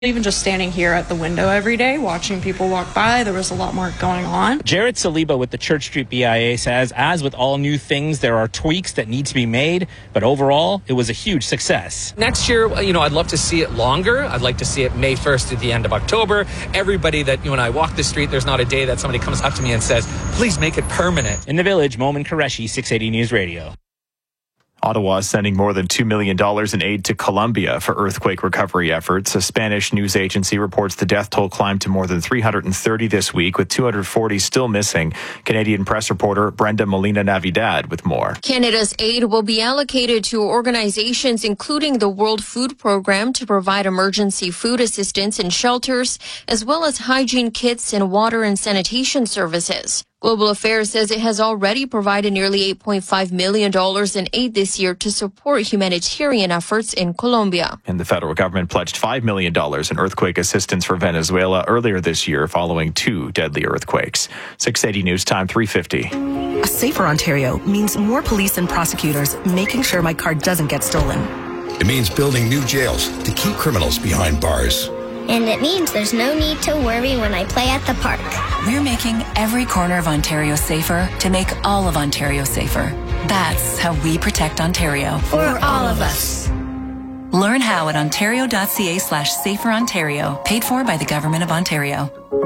Even just standing here at the window every day, watching people walk by, there was a lot more going on. Jared Saliba with the Church Street BIA says, as with all new things, there are tweaks that need to be made, but overall, it was a huge success. Next year, I'd love to see it longer. I'd like to see it May 1st to the end of October. Everybody that, when I walk the street, there's not a day that somebody comes up to me and says, please make it permanent. In the Village, Momin Qureshi, 680 News Radio. Ottawa is sending more than $2 million in aid to Colombia for earthquake recovery efforts. A Spanish news agency reports the death toll climbed to more than 330 this week, with 240 still missing. Canadian press reporter Brenda Molina Navidad with more. Canada's aid will be allocated to organizations including the World Food Program to provide emergency food assistance in shelters, as well as hygiene kits and water and sanitation services. Global Affairs says it has already provided nearly $8.5 million in aid this year to support humanitarian efforts in Colombia. And the federal government pledged $5 million in earthquake assistance for Venezuela earlier this year following 2 deadly earthquakes. 680 News Time, 3:50. A safer Ontario means more police and prosecutors making sure my car doesn't get stolen. It means building new jails to keep criminals behind bars. And it means there's no need to worry when I play at the park. We're making every corner of Ontario safer to make all of Ontario safer. That's how we protect Ontario. For all of us. Learn how at ontario.ca/saferontario. Paid for by the Government of Ontario.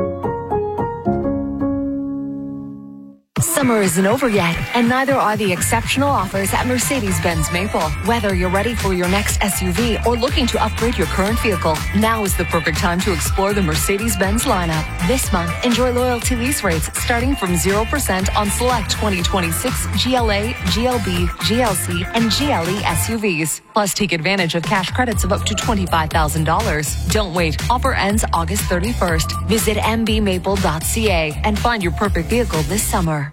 Summer isn't over yet, and neither are the exceptional offers at Mercedes-Benz Maple. Whether you're ready for your next SUV or looking to upgrade your current vehicle, now is the perfect time to explore the Mercedes-Benz lineup. This month, enjoy loyalty lease rates starting from 0% on select 2026 GLA, GLB, GLC, and GLE SUVs. Plus, take advantage of cash credits of up to $25,000. Don't wait. Offer ends August 31st. Visit mbmaple.ca and find your perfect vehicle this summer.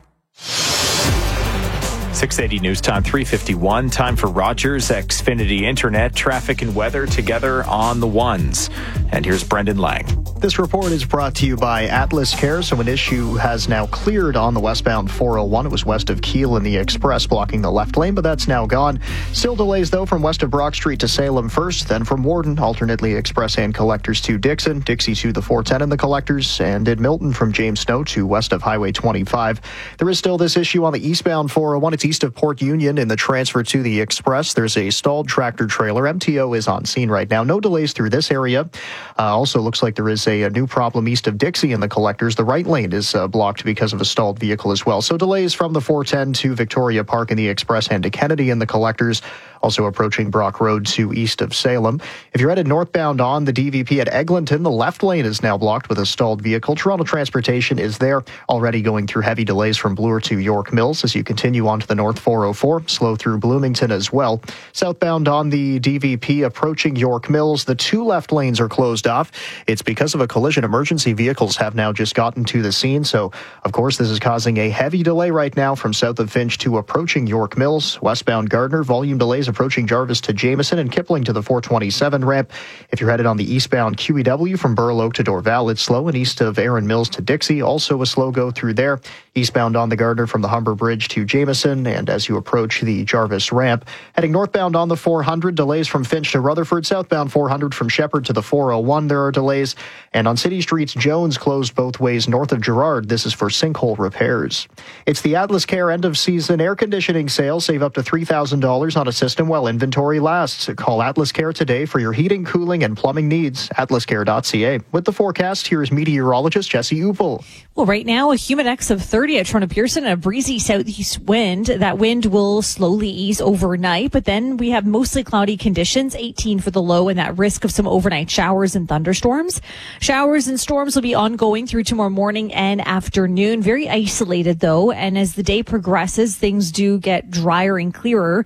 680 News Time, 3:51. Time for Rogers Xfinity Internet, traffic and weather together on the ones. And here's Brendan Lang. This report is brought to you by Atlas Care. So an issue has now cleared on the westbound 401. It was west of Keele in the Express, blocking the left lane, but that's now gone. Still delays, though, from west of Brock Street to Salem first, then from Warden, alternately Express and Collectors to Dixon, Dixie to the 410 and the Collectors, and in Milton from James Snow to west of Highway 25. There is still this issue on the eastbound 401. It's east of Port Union in the transfer to the Express. There's a stalled tractor trailer. MTO is on scene right now. No delays through this area. Also looks like there is a new problem east of Dixie in the Collectors. The right lane is blocked because of a stalled vehicle as well. So delays from the 410 to Victoria Park in the Express and to Kennedy in the Collectors. Also approaching Brock Road to east of Salem. If you're headed northbound on the DVP at Eglinton, the left lane is now blocked with a stalled vehicle. Toronto Transportation is there, already going through heavy delays from Bloor to York Mills as you continue on to the North 404. Slow through Bloomington as well. Southbound on the DVP approaching York Mills, the 2 left lanes are closed off. It's because of a collision. Emergency vehicles have now just gotten to the scene. So, of course, this is causing a heavy delay right now from south of Finch to approaching York Mills. Westbound Gardner, volume delays approaching Jarvis to Jameson and Kipling to the 427 ramp. If you're headed on the eastbound QEW from Burl Oak to Dorval, it's slow, and east of Erin Mills to Dixie, also a slow go through there. Eastbound on the Gardner from the Humber Bridge to Jameson, and as you approach the Jarvis ramp. Heading northbound on the 400, delays from Finch to Rutherford. Southbound 400 from Shepherd to the 401, there are delays. And on City Streets, Jones closed both ways north of Girard. This is for sinkhole repairs. It's the Atlas Care end-of-season air conditioning sale. Save up to $3,000 on a system while inventory lasts. Call Atlas Care today for your heating, cooling, and plumbing needs. atlascare.ca. With the forecast, here's meteorologist Jesse Upel. Well, right now, a humid X of 30 at Toronto Pearson and a breezy southeast wind. That wind will slowly ease overnight, but then we have mostly cloudy conditions, 18 for the low, and that risk of some overnight showers and thunderstorms. Showers and storms will be ongoing through tomorrow morning and afternoon. Very isolated, though, and as the day progresses, things do get drier and clearer.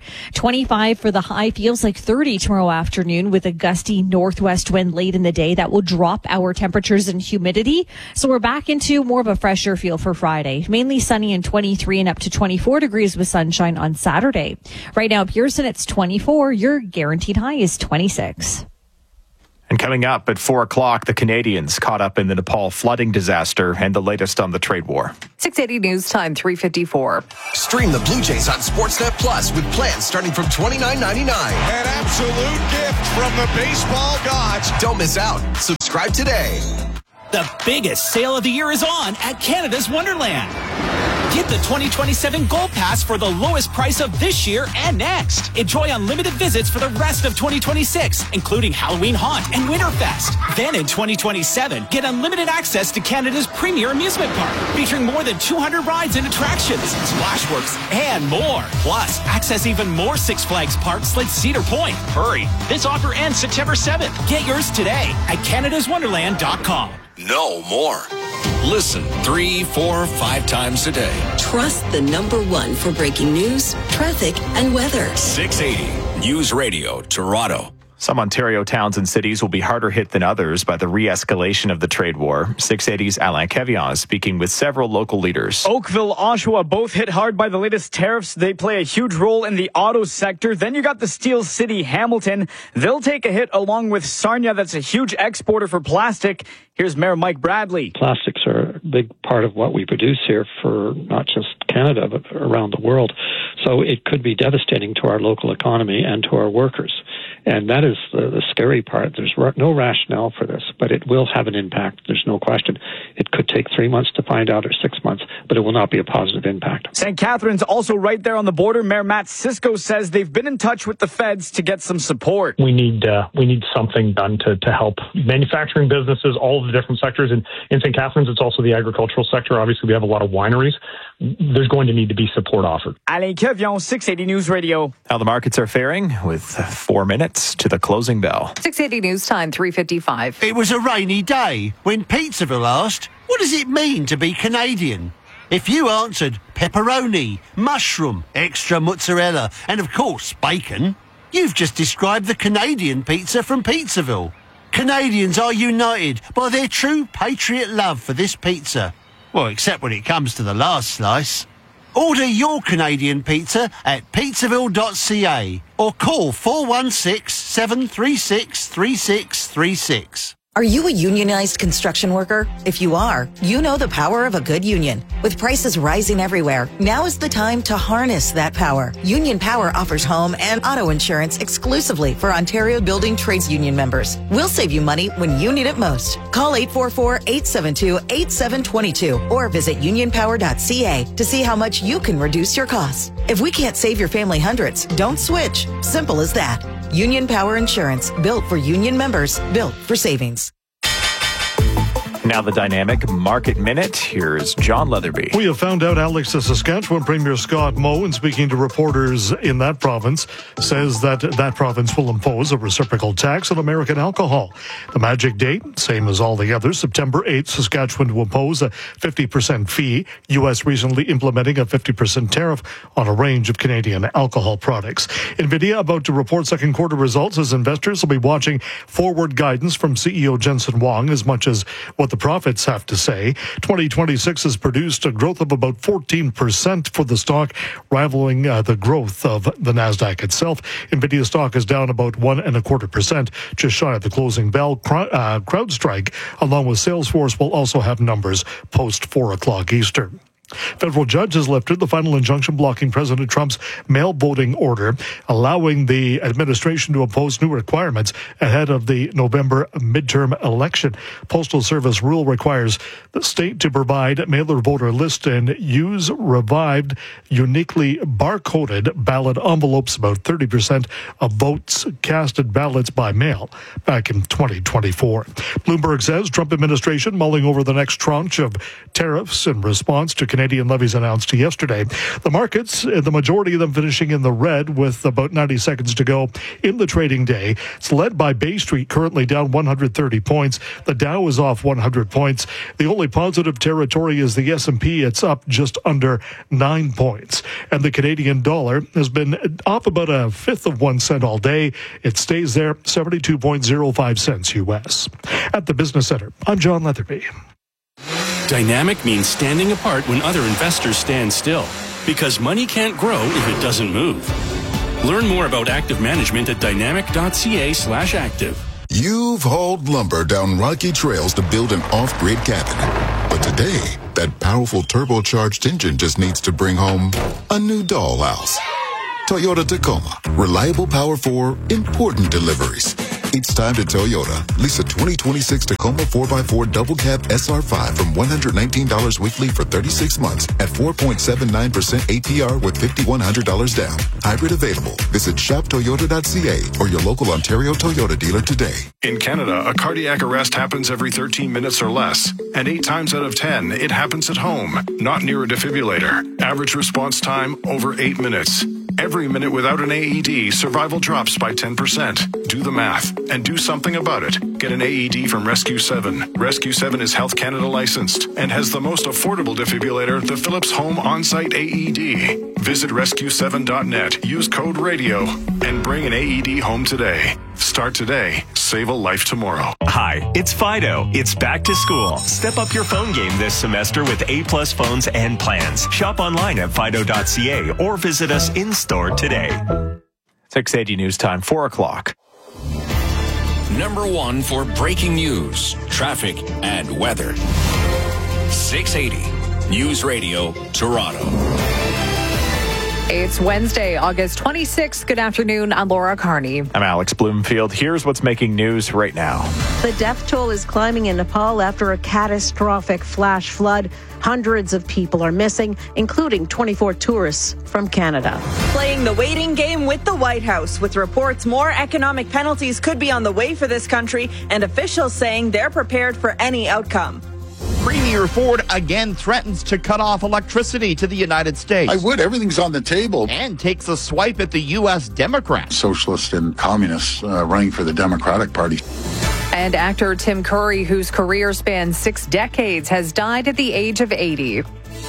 25 for the high, feels like 30 tomorrow afternoon with a gusty northwest wind late in the day. That will drop our temperatures and humidity. So we're back into more of a fresher feel for Friday. Mainly sunny and 23 and up to 24 degrees with sunshine on Saturday. Right now, Pearson, it's 24. Your guaranteed high is 26. And coming up at 4 o'clock, the Canadians caught up in the Nepal flooding disaster and the latest on the trade war. 680 News Time, 3:54. Stream the Blue Jays on Sportsnet Plus with plans starting from $29.99. An absolute gift from the baseball gods. Don't miss out. Subscribe today. The biggest sale of the year is on at Canada's Wonderland. Get the 2027 Gold Pass for the lowest price of this year and next. Enjoy unlimited visits for the rest of 2026, including Halloween Haunt and Winterfest. Then in 2027, get unlimited access to Canada's premier amusement park, featuring more than 200 rides and attractions, Splashworks, and more. Plus, access even more Six Flags parks like Cedar Point. Hurry, this offer ends September 7th. Get yours today at canadaswonderland.com. Know more. Listen 3, 4, 5 times a day. Trust the number one for breaking news, traffic, and weather. 680 News Radio, Toronto. Some Ontario towns and cities will be harder hit than others by the re-escalation of the trade war. 680's Alain Quevillon is speaking with several local leaders. Oakville, Oshawa, both hit hard by the latest tariffs. They play a huge role in the auto sector. Then you got the Steel City, Hamilton. They'll take a hit along with Sarnia. That's a huge exporter for plastic. Here's Mayor Mike Bradley. Plastics are a big part of what we produce here for not just Canada, but around the world. So it could be devastating to our local economy and to our workers. And that is the scary part. There's no rationale for this, but it will have an impact. There's no question. It could take 3 months to find out or 6 months, but it will not be a positive impact. St. Catharines also right there on the border. Mayor Matt Cisco says they've been in touch with the feds to get some support. We need something done to help manufacturing businesses, all of the different sectors. And in St. Catharines, it's also the agricultural sector. Obviously, we have a lot of wineries. There's going to need to be support offered. Alain Quevillon, 680 News Radio. How the markets are faring with 4 minutes to the closing bell. 680 News Time, 3:55. It was a rainy day when Pizzaville asked, what does it mean to be Canadian? If you answered pepperoni, mushroom, extra mozzarella, and of course bacon, you've just described the Canadian pizza from Pizzaville. Canadians are united by their true patriot love for this pizza. Well, except when it comes to the last slice. Order your Canadian pizza at pizzaville.ca or call 416-736-3636. Are you a unionized construction worker? If you are, you know the power of a good union. With prices rising everywhere, now is the time to harness that power. Union Power offers home and auto insurance exclusively for Ontario Building Trades Union members. We'll save you money when you need it most. Call 844-872-8722 or visit unionpower.ca to see how much you can reduce your costs. If we can't save your family hundreds, don't switch. Simple as that. Union Power Insurance, built for union members, built for savings. Now the Dynamic Market Minute. Here's John Leatherby. We have found out Alex, the Saskatchewan Premier Scott Moe, in speaking to reporters in that province, says that that province will impose a reciprocal tax on American alcohol. The magic date, same as all the others, September 8th, Saskatchewan will impose a 50% fee. U.S. recently implementing a 50% tariff on a range of Canadian alcohol products. NVIDIA about to report second quarter results as investors will be watching forward guidance from CEO Jensen Huang as much as what the profits have to say. 2026 has produced a growth of about 14% for the stock, rivaling the growth of the NASDAQ itself. NVIDIA stock is down about 1.25%, just shy of the closing bell. CrowdStrike, along with Salesforce, will also have numbers post 4 o'clock Eastern. Federal judge has lifted the final injunction blocking President Trump's mail voting order, allowing the administration to impose new requirements ahead of the November midterm election. Postal Service rule requires the state to provide mailer voter list and use revived, uniquely barcoded ballot envelopes. About 30% of votes casted ballots by mail back in 2024. Bloomberg says Trump administration mulling over the next tranche of tariffs in response to Canadian levies announced yesterday. The markets, the majority of them finishing in the red with about 90 seconds to go in the trading day. It's led by Bay Street, currently down 130 points. The Dow is off 100 points. The only positive territory is the S&P. It's up just under 9 points. And the Canadian dollar has been off about a fifth of 1 cent all day. It stays there, 72.05 cents U.S. At the Business Center, I'm John Leatherby. Dynamic means standing apart when other investors stand still, because money can't grow if it doesn't move. Learn more about active management at dynamic.ca/active. You've hauled lumber down rocky trails to build an off-grid cabin. But today, that powerful turbocharged engine just needs to bring home a new dollhouse. Toyota Tacoma. Reliable power for important deliveries. It's time to Toyota. Lease a 2026 Tacoma 4x4 double cab SR5 from $119 weekly for 36 months at 4.79% APR with $5,100 down. Hybrid available. Visit shoptoyota.ca or your local Ontario Toyota dealer today. In Canada, a cardiac arrest happens every 13 minutes or less. And 8 times out of 10, it happens at home, not near a defibrillator. Average response time, over 8 minutes. Every minute without an AED, survival drops by 10%. Do the math and do something about it. Get an AED from Rescue 7. Rescue 7 is Health Canada licensed and has the most affordable defibrillator, the Philips Home On-Site AED. Visit rescue7.net, use code RADIO, and bring an AED home today. Start today. Save a life tomorrow. Hi, it's Fido. It's back to school. Step up your phone game this semester with A-plus phones and plans. Shop online at fido.ca or visit us in-store today. 680 News Time, 4 o'clock. Number 1 for breaking news, traffic, and weather. 680 News Radio, Toronto. It's Wednesday, August 26th. Good afternoon. I'm Laura Carney. I'm Alex Bloomfield. Here's what's making news right now. The death toll is climbing in Nepal after a catastrophic flash flood. Hundreds of people are missing, including 24 tourists from Canada. Playing the waiting game with the White House, with reports more economic penalties could be on the way for this country, and officials saying they're prepared for any outcome. Premier Ford again threatens to cut off electricity to the United States. I would. Everything's on the table. And takes a swipe at the U.S. Democrats. Socialists and communists running for the Democratic Party. And actor Tim Curry, whose career spans 6 decades, has died at the age of 80.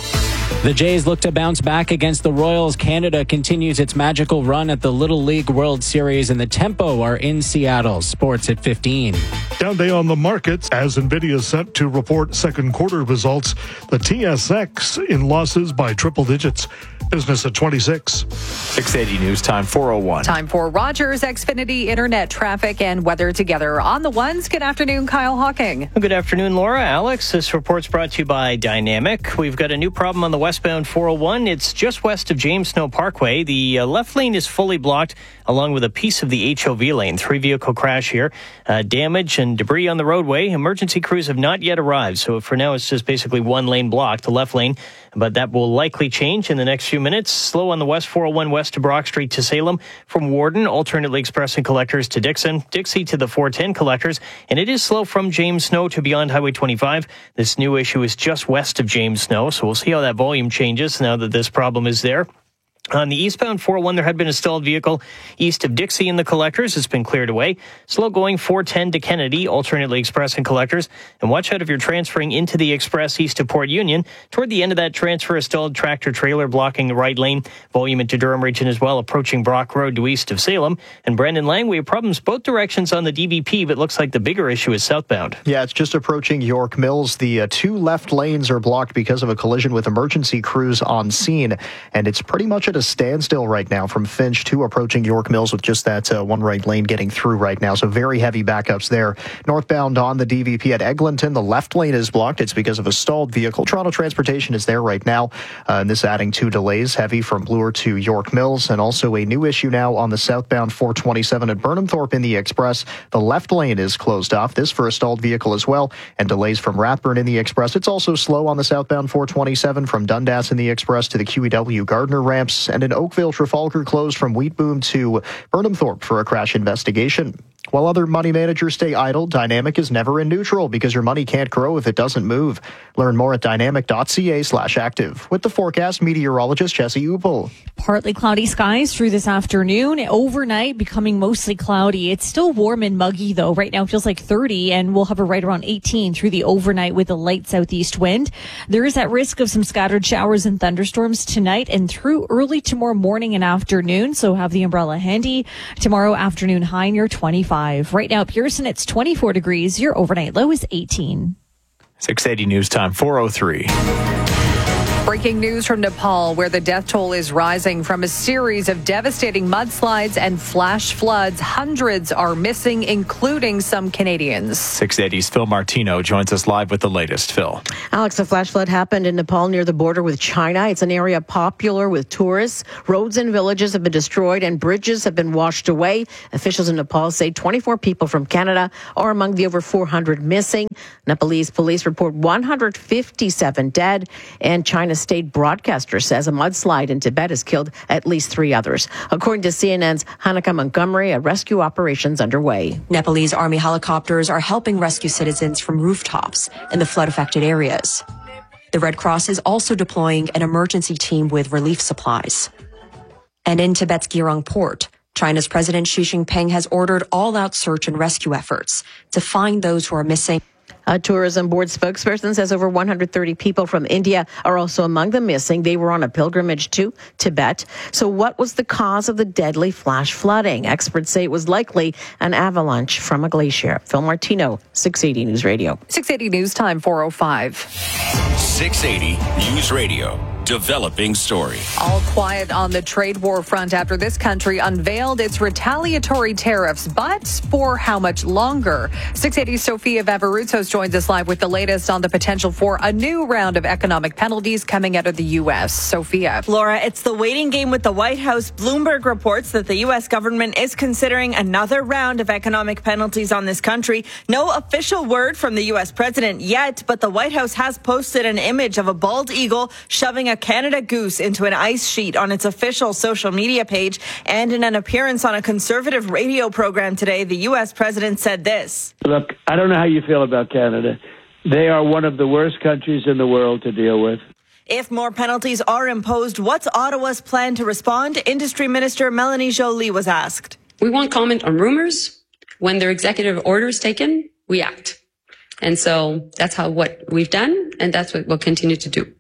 The Jays look to bounce back against the Royals. Canada continues its magical run at the Little League World Series, and the Tempo are in Seattle. Sports at 15. Down day on the markets as NVIDIA is set to report second quarter results. The TSX in losses by triple digits. Business at 26. 680 News Time, 4:01. Time for Rogers Xfinity Internet traffic and weather together on the ones. Good afternoon, Kyle Hawking. Good afternoon, Laura. Alex, this report's brought to you by Dynamic. We've got a new problem on the westbound 401. It's just west of James Snow Parkway. The left lane is fully blocked, along with a piece of the HOV lane. 3-vehicle crash here. Damage and debris on the roadway. Emergency crews have not yet arrived, so for now it's just basically one lane blocked, the left lane, but that will likely change in the next few minutes. Slow on the west 401 west to Brock Street to Salem, from Warden, alternately expressing collectors to Dixon, Dixie to the 410 collectors, and it is slow from James Snow to beyond Highway 25. This new issue is just west of James Snow, so we'll see how that volume changes now that this problem is there. On the eastbound 401, there had been a stalled vehicle east of Dixie in the collectors. It's been cleared away. Slow going 410 to Kennedy, alternately express and collectors. And watch out if you're transferring into the express east of Port Union. Toward the end of that transfer, a stalled tractor trailer blocking the right lane. Volume into Durham region as well, approaching Brock Road to east of Salem. And Brandon Lang, we have problems both directions on the DVP, but looks like the bigger issue is southbound. Yeah, it's just approaching York Mills. The 2 left lanes are blocked because of a collision with emergency crews on scene. And it's pretty much at a standstill right now from Finch to approaching York Mills with just that one right lane getting through right now. So very heavy backups there. Northbound on the DVP at Eglinton, the left lane is blocked. It's because of a stalled vehicle. Toronto Transportation is there right now. And this adding 2 delays, heavy from Bloor to York Mills. And also a new issue now on the southbound 427 at Burnhamthorpe in the Express. The left lane is closed off. This for a stalled vehicle as well. And delays from Rathburn in the Express. It's also slow on the southbound 427 from Dundas in the Express to the QEW Gardner ramps. And in Oakville, Trafalgar closed from Wheatboom to Burnhamthorpe for a crash investigation. While other money managers stay idle, Dynamic is never in neutral because your money can't grow if it doesn't move. Learn more at dynamic.ca/active. With the forecast, meteorologist Jesse Upel. Partly cloudy skies through this afternoon. Overnight, becoming mostly cloudy. It's still warm and muggy, though. Right now, it feels like 30, and we'll hover right around 18 through the overnight with a light southeast wind. There is that risk of some scattered showers and thunderstorms tonight and through early tomorrow morning and afternoon, so have the umbrella handy. Tomorrow afternoon, high near 25. Right now, Pearson, it's 24 degrees. Your overnight low is 18. 680 News Time, 4:03. Breaking news from Nepal, where the death toll is rising from a series of devastating mudslides and flash floods. Hundreds are missing, including some Canadians. 680's Phil Martino joins us live with the latest. Phil. Alex, a flash flood happened in Nepal near the border with China. It's an area popular with tourists. Roads and villages have been destroyed and bridges have been washed away. Officials in Nepal say 24 people from Canada are among the over 400 missing. Nepalese police report 157 dead, and China's state broadcaster says a mudslide in Tibet has killed at least 3 others. According to CNN's Hanneke Montgomery, a rescue operation's underway. Nepalese army helicopters are helping rescue citizens from rooftops in the flood-affected areas. The Red Cross is also deploying an emergency team with relief supplies. And in Tibet's Girong port, China's President Xi Jinping has ordered all-out search and rescue efforts to find those who are missing. A tourism board spokesperson says over 130 people from India are also among the missing. They were on a pilgrimage to Tibet. So what was the cause of the deadly flash flooding? Experts say it was likely an avalanche from a glacier. Phil Martino, 680 News Radio. 680 News Time, 4:05. 680 News Radio. Developing story. All quiet on the trade war front after this country unveiled its retaliatory tariffs, but for how much longer? 680's Sofia Vavarutsos joins us live with the latest on the potential for a new round of economic penalties coming out of the U.S. Sofia. Laura, it's the waiting game with the White House. Bloomberg reports that the U.S. government is considering another round of economic penalties on this country. No official word from the U.S. president yet, but the White House has posted an image of a bald eagle shoving a Canada goose into an ice sheet on its official social media page. And in an appearance on a conservative radio program today, the U.S. president said this. Look, I don't know how you feel about Canada. They are one of the worst countries in the world to deal with. If more penalties are imposed, what's Ottawa's plan to respond? Industry Minister Melanie Joly was asked. We won't comment on rumors. When there are executive orders taken, we act. And so that's what we've done, and that's what we'll continue to do.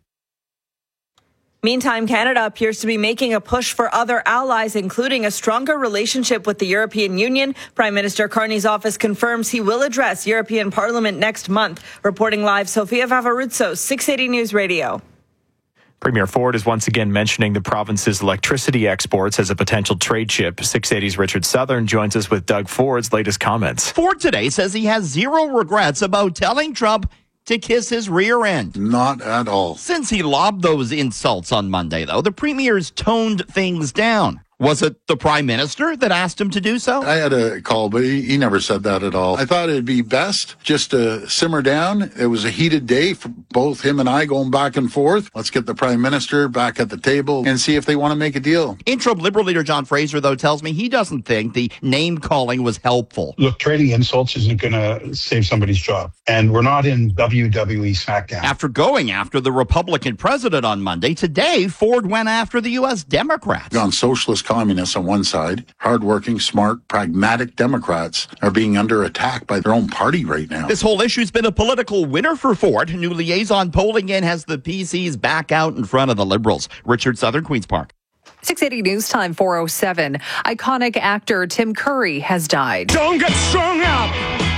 Meantime, Canada appears to be making a push for other allies, including a stronger relationship with the European Union. Prime Minister Carney's office confirms he will address European Parliament next month. Reporting live, Sofia Vavarutsos, 680 News Radio. Premier Ford is once again mentioning the province's electricity exports as a potential trade chip. 680's Richard Southern joins us with Doug Ford's latest comments. Ford today says he has zero regrets about telling Trump to kiss his rear end. Not at all. Since he lobbed those insults on Monday, though, the premier's toned things down. Was it the prime minister that asked him to do so? I had a call, but he never said that at all. I thought it'd be best just to simmer down. It was a heated day for both him and I going back and forth. Let's get the prime minister back at the table and see if they want to make a deal. Interim Liberal leader John Fraser, though, tells me he doesn't think the name calling was helpful. Look, trading insults isn't going to save somebody's job. And we're not in WWE SmackDown. After going after the Republican president on Monday, today Ford went after the U.S. Democrats. On socialist communists on one side, hardworking, smart, pragmatic Democrats are being under attack by their own party right now. This whole issue's been a political winner for Ford. New liaison polling in has the PCs back out in front of the Liberals. Richard Southern, Queen's Park. 680 News Time, 4:07. Iconic actor Tim Curry has died. Don't get strung up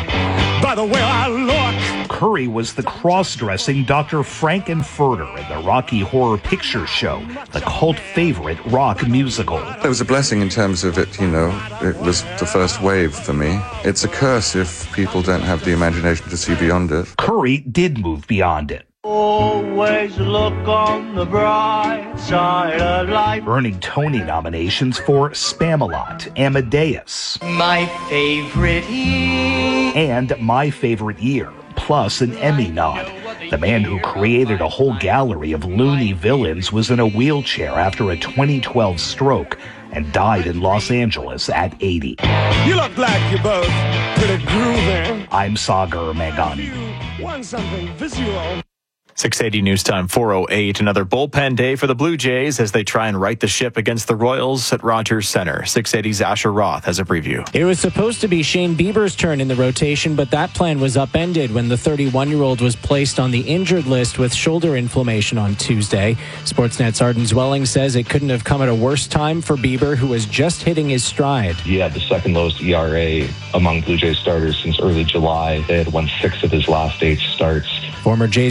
by the way I look. Curry was the cross-dressing Dr. Frankenfurter in the Rocky Horror Picture Show, the cult favorite rock musical. It was a blessing in terms of it, it was the first wave for me. It's a curse if people don't have the imagination to see beyond it. Curry did move beyond it. Always look on the bright side of life. Earning Tony nominations for Spamalot, Amadeus, My Favorite Year, and My Favorite Year, plus an Emmy nod. The man who created a whole gallery of loony villains was in a wheelchair after a 2012 stroke and died in Los Angeles at 80. You look like you're both pretty groovy. I'm Sagar Meghani. Want something visual? 680 News Time, 4:08. Another bullpen day for the Blue Jays as they try and right the ship against the Royals at Rogers Center. 680's Asher Roth has a preview. It was supposed to be Shane Bieber's turn in the rotation, but that plan was upended when the 31-year-old was placed on the injured list with shoulder inflammation on Tuesday. Sportsnet's Arden Zwelling says it couldn't have come at a worse time for Bieber, who was just hitting his stride. He had the second lowest ERA among Blue Jays starters since early July. They had won 6 of his last 8 starts. Former Jays GM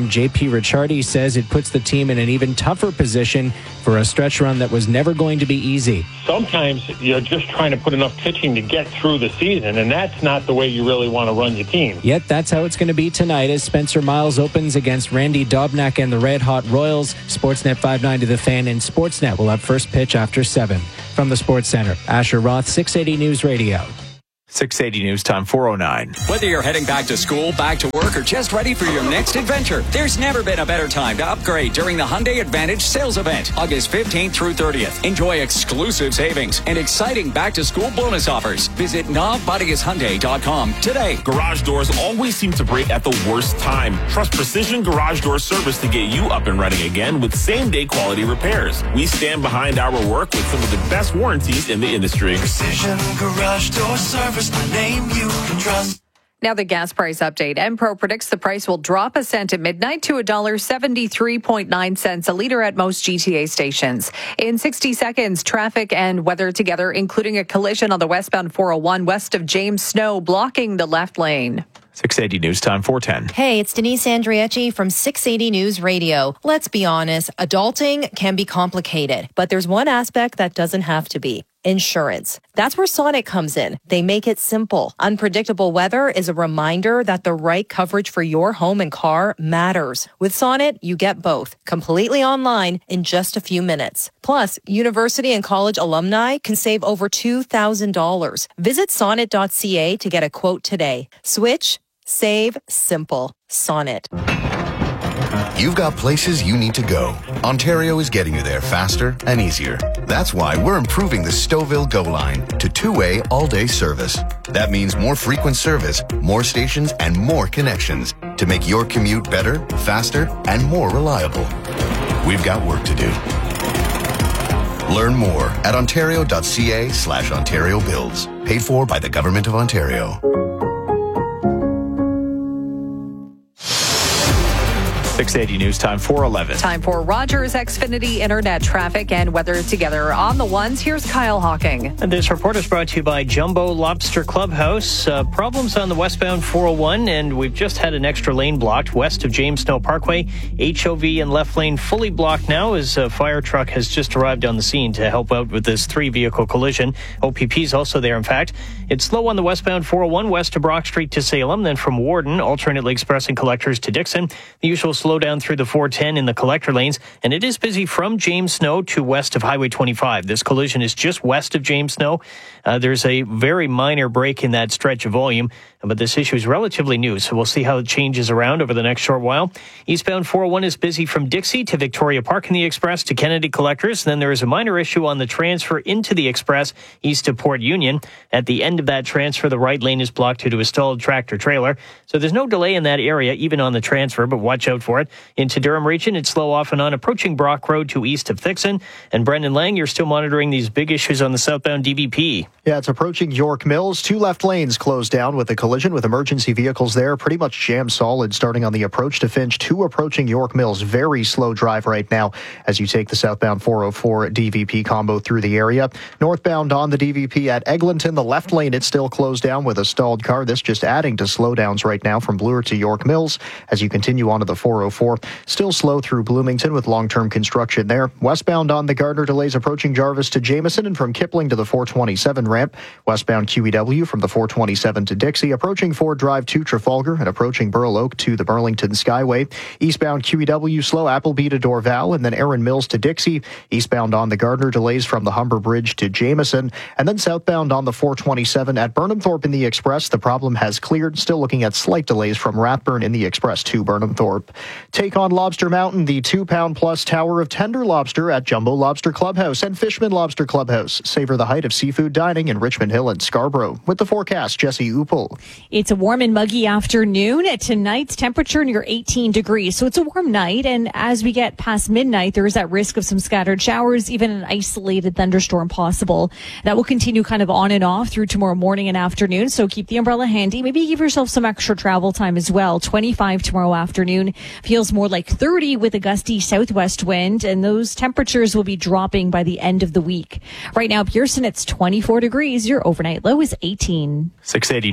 scrum JP Ricciardi says it puts the team in an even tougher position for a stretch run that was never going to be easy. Sometimes you're just trying to put enough pitching to get through the season, and that's not the way you really want to run your team. Yet that's how it's going to be tonight as Spencer Miles opens against Randy Dobnak and the Red Hot Royals. Sportsnet 590 to the Fan and Sportsnet will have first pitch after 7. From the Sports Center, Asher Roth, 680 News Radio. 680 News Time, 4:09. Whether you're heading back to school, back to work, or just ready for your next adventure, there's never been a better time to upgrade during the Hyundai Advantage sales event, August 15th through 30th. Enjoy exclusive savings and exciting back-to-school bonus offers. Visit NavBodiusHyundai.com today. Garage doors always seem to break at the worst time. Trust Precision Garage Door Service to get you up and running again with same-day quality repairs. We stand behind our work with some of the best warranties in the industry. Precision Garage Door Service. A name you can trust. Now the gas price update. Enpro predicts the price will drop a cent at midnight to $1.73.9 a liter at most GTA stations. In 60 seconds, traffic and weather together, including a collision on the westbound 401 west of James Snow, blocking the left lane. 680 News Time, 4:10. Hey, it's Denise Andriecci from 680 News Radio. Let's be honest, adulting can be complicated, but there's one aspect that doesn't have to be. Insurance. That's where Sonnet comes in. They make it simple. Unpredictable weather is a reminder that the right coverage for your home and car matters. With Sonnet, you get both, completely online in just a few minutes. Plus, university and college alumni can save over $2,000. Visit sonnet.ca to get a quote today. Switch, save, simple. Sonnet. You've got places you need to go. Ontario is getting you there faster and easier. That's why we're improving the Stouffville GO line to two-way all-day service. That means more frequent service, more stations, and more connections to make your commute better, faster, and more reliable. We've got work to do. Learn more at ontario.ca/Ontario Builds. Paid for by the Government of Ontario. 680 News Time, 4:11. Time for Rogers Xfinity Internet traffic and weather together. On the ones, here's Kyle Hawking. And this report is brought to you by Jumbo Lobster Clubhouse. Problems on the westbound 401, and we've just had an extra lane blocked west of James Snow Parkway. HOV and left lane fully blocked now as a fire truck has just arrived on the scene to help out with this 3-vehicle collision. OPP is also there, in fact. It's slow on the westbound 401 west of Brock Street to Salem, then from Warden, alternately expressing collectors to Dixon. The usual slowdown through the 410 in the collector lanes, and it is busy from James Snow to west of Highway 25. This collision is just west of James Snow. There's a very minor break in that stretch of volume, but this issue is relatively new, so we'll see how it changes around over the next short while. Eastbound 401 is busy from Dixie to Victoria Park in the Express to Kennedy Collectors. Then there is a minor issue on the transfer into the Express east of Port Union. At the end of that transfer, the right lane is blocked due to a stalled tractor trailer. So there's no delay in that area, even on the transfer, but watch out for it. Into Durham region, it's slow off and on approaching Brock Road to east of Thixon. And Brendan Lang, you're still monitoring these big issues on the southbound DVP. Yeah, it's approaching York Mills. 2 left lanes closed down with a collision with emergency vehicles there. Pretty much jammed solid starting on the approach to Finch. 2 approaching York Mills. Very slow drive right now as you take the southbound 404 DVP combo through the area. Northbound on the DVP at Eglinton, the left lane, it's still closed down with a stalled car. This just adding to slowdowns right now from Bloor to York Mills as you continue onto the 404. Still slow through Bloomington with long-term construction there. Westbound on the Gardner, delays approaching Jarvis to Jameson and from Kipling to the 427 ramp. Westbound QEW from the 427 to Dixie, approaching Ford Drive to Trafalgar and approaching Burl Oak to the Burlington Skyway. Eastbound QEW slow Appleby to Dorval and then Erin Mills to Dixie. Eastbound on the Gardner, delays from the Humber Bridge to Jameson. And then southbound on the 427 at Burnhamthorpe in the Express, the problem has cleared. Still looking at slight delays from Rathburn in the Express to Burnhamthorpe. Take on Lobster Mountain, the 2-pound plus tower of tender lobster at Jumbo Lobster Clubhouse and Fishman Lobster Clubhouse. Savor the height of seafood dining in Richmond Hill and Scarborough. With the forecast, Jesse Upel. It's a warm and muggy afternoon. Tonight's temperature near 18 degrees. So it's a warm night. And as we get past midnight, there is that risk of some scattered showers, even an isolated thunderstorm possible. That will continue kind of on and off through tomorrow morning and afternoon. So keep the umbrella handy. Maybe give yourself some extra travel time as well. 25 tomorrow afternoon. Feels more like 30 with a gusty southwest wind. And those temperatures will be dropping by the end of the week. Right now, Pearson, it's 24 degrees. Your overnight low is 18. 680 News Time,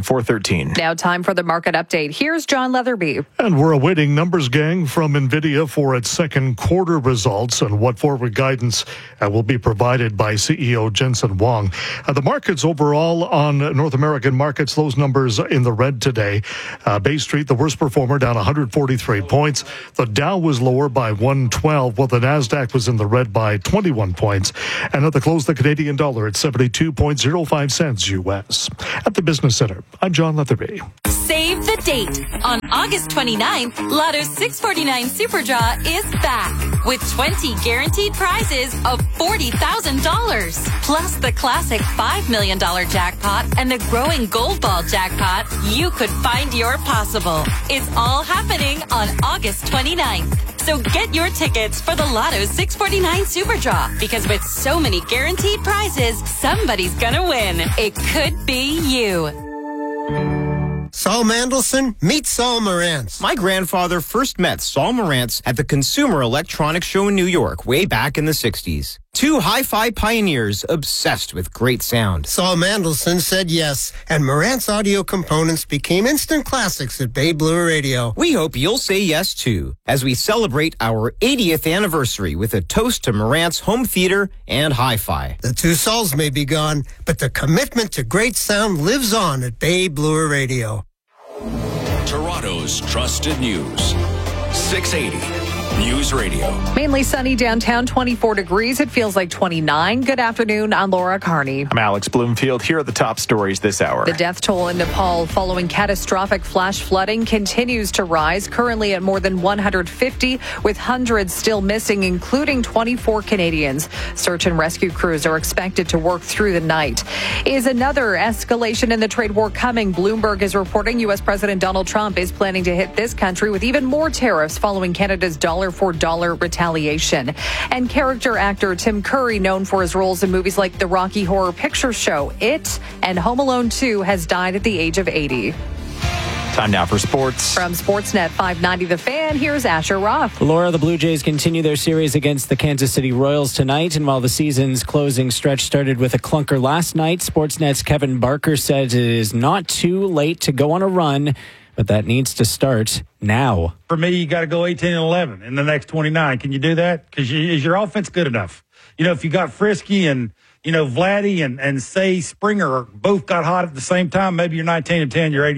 4:13. Now time for the market update. Here's John Leatherby. And we're awaiting numbers, gang, from NVIDIA for its second quarter results, and what forward guidance will be provided by CEO Jensen Huang. The markets overall on North American markets, those numbers in the red today. Bay Street, the worst performer, down 143 points. The Dow was lower by 112, while the NASDAQ was in the red by 21 points. And at the close, the Canadian dollar at 72.05 cents U.S. At the Business Center, I'm John Leatherby. Save the date. On August 29th, Lotto's 649 Super Draw is back with 20 guaranteed prizes of $40,000. Plus the classic $5 million jackpot and the growing Gold Ball jackpot. You could find your possible. It's all happening on August 29th. So get your tickets for the Lotto 649 Super Draw, because with so many guaranteed prizes, somebody's gonna win. It could be you. Saul Mandelson, meet Saul Marantz. My grandfather first met Saul Marantz at the Consumer Electronics Show in New York way back in the 60s. Two hi-fi pioneers obsessed with great sound. Saul Mandelson said yes, and Marantz audio components became instant classics at Bay Blue Radio. We hope you'll say yes, too, as we celebrate our 80th anniversary with a toast to Marantz home theater and hi-fi. The two Sauls may be gone, but the commitment to great sound lives on at Bay Blue Radio. Toronto's trusted news. 680 News Radio. Mainly sunny downtown, 24 degrees. It feels like 29. Good afternoon. I'm Laura Carney. I'm Alex Bloomfield. Here are the top stories this hour. The death toll in Nepal following catastrophic flash flooding continues to rise, currently at more than 150, with hundreds still missing, including 24 Canadians. Search and rescue crews are expected to work through the night. Is another escalation in the trade war coming? Bloomberg is reporting U.S. President Donald Trump is planning to hit this country with even more tariffs following Canada's dollar-for-dollar retaliation. And character actor Tim Curry, known for his roles in movies like the Rocky Horror Picture Show, It, and Home Alone 2, has died at the age of 80. Time now for sports. From Sportsnet 590 The Fan, here's Asher Roth. Laura, the Blue Jays continue their series against the Kansas City Royals tonight, and while the season's closing stretch started with a clunker last night, Sportsnet's Kevin Barker said it is not too late to go on a run, but that needs to start now. For me, you got to go 18-11 in the next 29. Can you do that? Because is your offense good enough? You know, if you got Frisky and, you know, Vladdy and say Springer both got hot at the same time, maybe you're 19-10, you're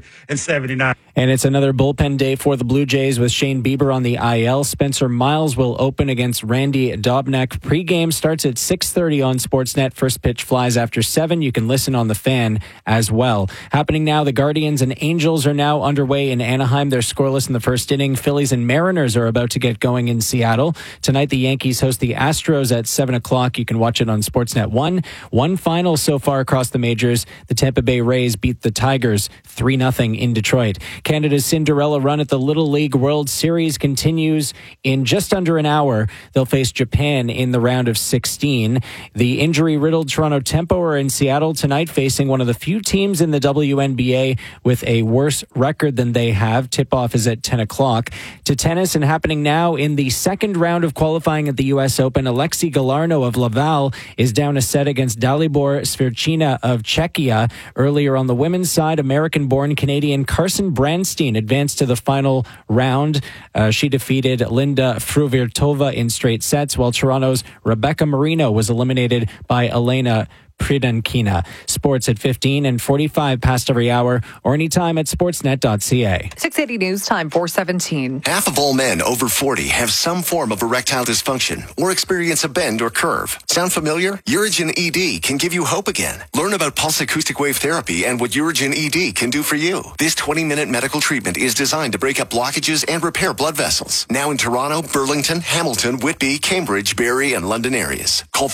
83-79. And it's another bullpen day for the Blue Jays with Shane Bieber on the IL. Spencer Miles will open against Randy Dobnak. Pre-game starts at 6:30 on Sportsnet. First pitch flies after 7. You can listen on The Fan as well. Happening now, the Guardians and Angels are now underway in Anaheim. They're scoreless in the first inning. Phillies and Mariners are about to get going in Seattle. Tonight, the Yankees host the Astros at 7 o'clock. You can watch it on Sportsnet 1. One final so far across the majors. The Tampa Bay Rays beat the Tigers 3-0 in Detroit. Canada's Cinderella run at the Little League World Series continues in just under an hour. They'll face Japan in the round of 16. The injury-riddled Toronto Tempo are in Seattle tonight, facing one of the few teams in the WNBA with a worse record than they have. Tip-off is at 10 o'clock. To tennis, and happening now in the second round of qualifying at the U.S. Open, Alexei Galarno of Laval is down a set against Dalibor Sverchina of Czechia. Earlier on the women's side, American-born Canadian Carson Branstein advanced to the final round. She defeated Linda Fruvirtova in straight sets, while Toronto's Rebecca Marino was eliminated by Elena Pridankina. Sports at 15 and 45 past every hour, or anytime at sportsnet.ca. 680 News Time, 4:17. Half of all men over 40 have some form of erectile dysfunction or experience a bend or curve. Sound familiar? Urigen ED can give you hope again. Learn about pulse acoustic wave therapy and what Urigen ED can do for you. This 20-minute medical treatment is designed to break up blockages and repair blood vessels. Now in Toronto, Burlington, Hamilton, Whitby, Cambridge, Barrie, and London areas. Call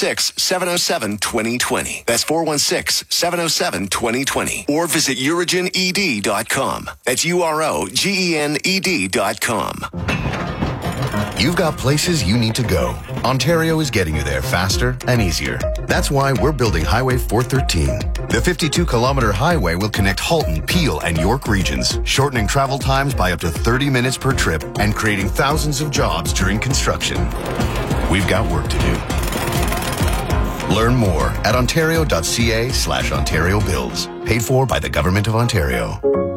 416-707-2020. That's 416-707-2020. Or visit UrigenED.com. That's UROGENED.com. You've got places you need to go. Ontario is getting you there faster and easier. That's why we're building Highway 413. The 52-kilometer highway will connect Halton, Peel, and York regions, shortening travel times by up to 30 minutes per trip and creating thousands of jobs during construction. We've got work to do. Learn more at ontario.ca/Ontario Builds. Paid for by the Government of Ontario.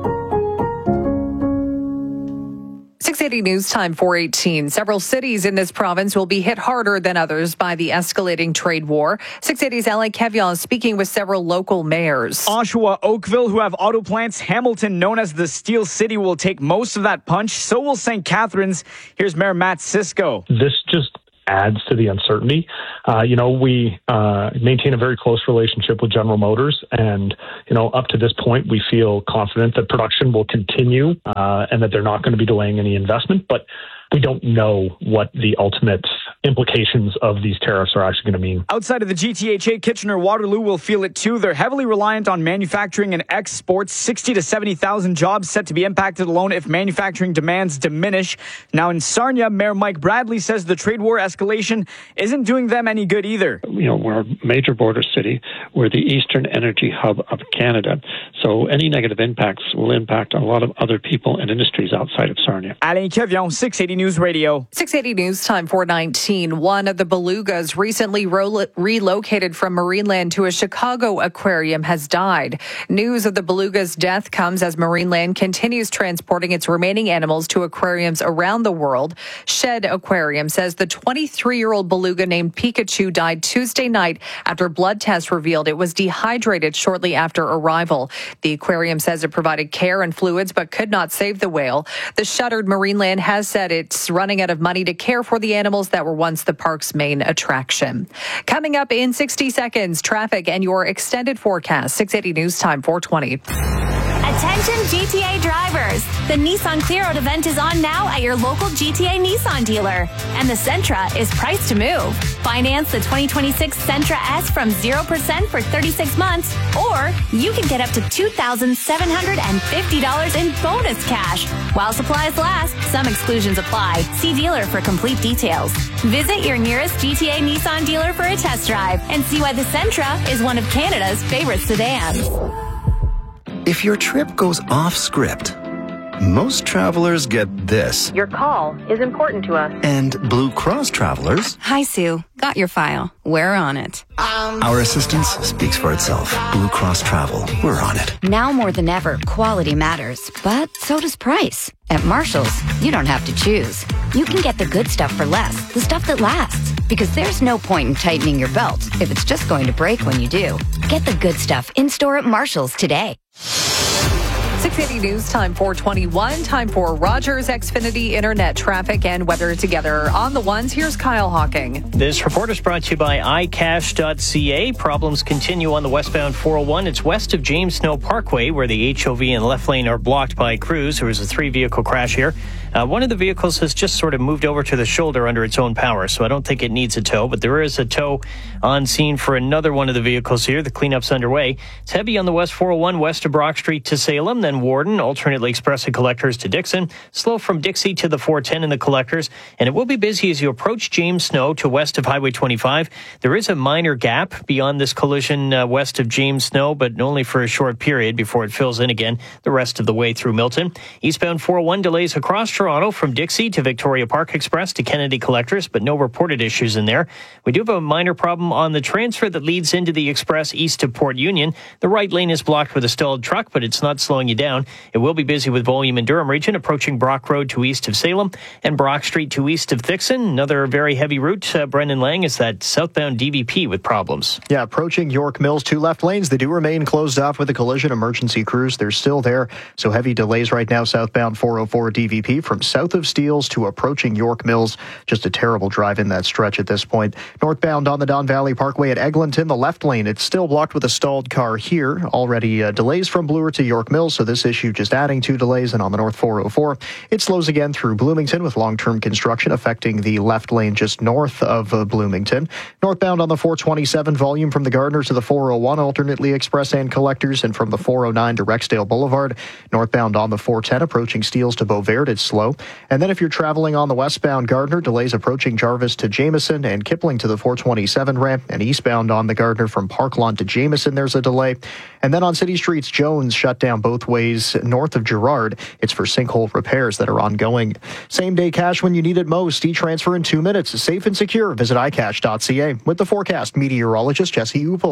680 News Time 418. Several cities in this province will be hit harder than others by the escalating trade war. 680's Alain Kevian speaking with several local mayors. Oshawa, Oakville, who have auto plants. Hamilton, known as the Steel City, will take most of that punch. So will St. Catharines. Here's Mayor Matt Cisco. This just adds to the uncertainty. We maintain a very close relationship with General Motors, and up to this point, we feel confident that production will continue and that they're not going to be delaying any investment. But we don't know what the ultimate implications of these tariffs are actually going to mean. Outside of the GTHA, Kitchener-Waterloo will feel it too. They're heavily reliant on manufacturing and exports. 60 to 70,000 jobs set to be impacted alone if manufacturing demands diminish. Now in Sarnia, Mayor Mike Bradley says the trade war escalation isn't doing them any good either. We're a major border city. We're the eastern energy hub of Canada. So any negative impacts will impact a lot of other people and industries outside of Sarnia. Alain Kevian, 680 News Radio. 680 News Time 419. One of the belugas recently relocated from Marineland to a Chicago aquarium has died. News of the beluga's death comes as Marineland continues transporting its remaining animals to aquariums around the world. Shed Aquarium says the 23-year-old beluga named Pikachu died Tuesday night after blood tests revealed it was dehydrated shortly after arrival. The aquarium says it provided care and fluids but could not save the whale. The shuttered Marineland has said it's running out of money to care for the animals that were once the park's main attraction. Coming up in 60 seconds, traffic and your extended forecast. 680 News Time 420. Attention GTA drivers! The Nissan Clear Out event is on now at your local GTA Nissan dealer. And the Sentra is priced to move. Finance the 2026 Sentra S from 0% for 36 months, or you can get up to $2,750 in bonus cash. While supplies last, some exclusions apply. See dealer for complete details. Visit your nearest GTA Nissan dealer for a test drive and see why the Sentra is one of Canada's favorite sedans. If your trip goes off script, most travelers get this. Your call is important to us. And Blue Cross travelers... Hi, Sue. Got your file. We're on it. Our assistance speaks for itself. Blue Cross Travel. We're on it. Now more than ever, quality matters. But so does price. At Marshall's, you don't have to choose. You can get the good stuff for less. The stuff that lasts. Because there's no point in tightening your belt if it's just going to break when you do. Get the good stuff in-store at Marshall's today. 680 News Time 421. Time for Rogers Xfinity Internet traffic and weather together. On the ones, here's Kyle Hawking. This report is brought to you by iCash.ca. Problems continue on the westbound 401. It's west of James Snow Parkway, where the HOV and left lane are blocked by crews. There was a 3-vehicle crash here. One of the vehicles has just sort of moved over to the shoulder under its own power, so I don't think it needs a tow, but there is a tow on scene for another one of the vehicles here. The cleanup's underway. It's heavy on the West 401 west of Brock Street to Salem, then Warden, alternately express and collectors to Dixon, slow from Dixie to the 410 in the collectors, and it will be busy as you approach James Snow to west of Highway 25. There is a minor gap beyond this collision west of James Snow, but only for a short period before it fills in again the rest of the way through Milton. Eastbound 401 delays across Toronto from Dixie to Victoria Park Express to Kennedy Collectors, but no reported issues in there. We do have a minor problem on the transfer that leads into the Express east of Port Union. The right lane is blocked with a stalled truck, but it's not slowing you down. It will be busy with volume in Durham region, approaching Brock Road to east of Salem and Brock Street to east of Thixon. Another very heavy route, Brendan Lang, is that southbound DVP with problems. Yeah, approaching York Mills, 2 left lanes. They do remain closed off with a collision. Emergency crews, they're still there. So heavy delays right now, southbound 404 DVP from south of Steeles to approaching York Mills. Just a terrible drive in that stretch at this point. Northbound on the Don Valley Parkway at Eglinton, the left lane, it's still blocked with a stalled car here. Already delays from Bloor to York Mills, so this issue just adding 2 delays. And on the North 404, it slows again through Bloomington with long-term construction affecting the left lane just north of Bloomington. Northbound on the 427, volume from the Gardner to the 401, alternately express and collectors, and from the 409 to Rexdale Boulevard. Northbound on the 410, approaching Steeles to Beauvert, it's slow. And then if you're traveling on the westbound Gardner, delays approaching Jarvis to Jameson and Kipling to the 427 ramp, and eastbound on the Gardner from Parklawn to Jameson, there's a delay. And then on city streets, Jones shut down both ways north of Girard. It's for sinkhole repairs that are ongoing. Same day cash when you need it most. E-transfer in 2 minutes. Safe and secure. Visit iCash.ca. With the forecast, meteorologist Jesse Upel.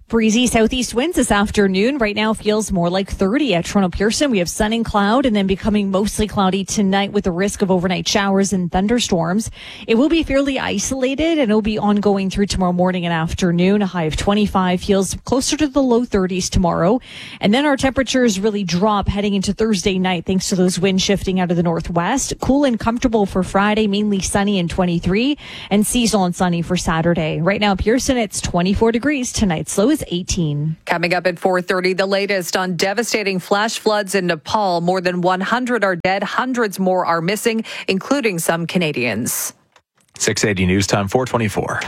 Breezy southeast winds this afternoon. Right now feels more like 30 at Toronto Pearson. We have sun and cloud and then becoming mostly cloudy tonight with the risk of overnight showers and thunderstorms. It will be fairly isolated and it'll be ongoing through tomorrow morning and afternoon. A high of 25 feels closer to the low 30s tomorrow. And then our temperatures really drop heading into Thursday night thanks to those winds shifting out of the northwest. Cool and comfortable for Friday, mainly sunny and 23, and seasonal and sunny for Saturday. Right now, Pearson, it's 24 degrees. Tonight's low is 18. Coming up at 4:30, the latest on devastating flash floods in Nepal. More than 100 are dead. Hundreds more are missing, including some Canadians. 680 News Time, 424.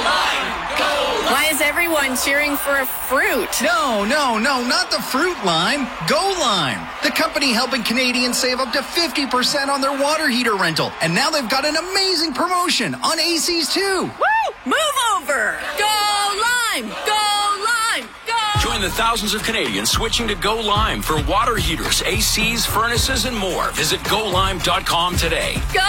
Why is everyone cheering for a fruit? No, not the fruit lime. Go Lime, the company helping Canadians save up to 50% on their water heater rental. And now they've got an amazing promotion on ACs too. Woo! Move over! Go Lime! Go Lime! Go! Join the thousands of Canadians switching to Go Lime for water heaters, ACs, furnaces, and more. Visit GoLime.com today. Go